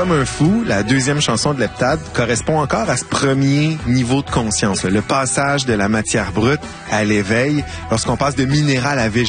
Comme un fou, la deuxième chanson de l'heptade correspond encore à ce premier niveau de conscience, le passage de la matière brute à l'éveil lorsqu'on passe de minéral à végétal.